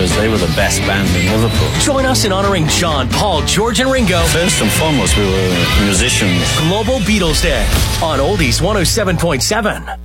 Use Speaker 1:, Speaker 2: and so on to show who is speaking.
Speaker 1: because they were the best band in Liverpool.
Speaker 2: Join us in honoring John, Paul, George, and Ringo.
Speaker 1: First and foremost, we were musicians.
Speaker 2: Global Beatles Day on Oldies 107.7.